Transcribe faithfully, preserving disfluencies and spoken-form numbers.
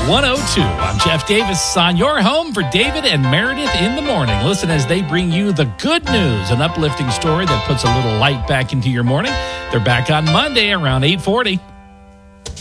one oh two. I'm Jeff Davis on your home for David and Meredith in the morning. Listen as they bring you the good news, an uplifting story that puts a little light back into your morning. They're back on Monday around eight forty.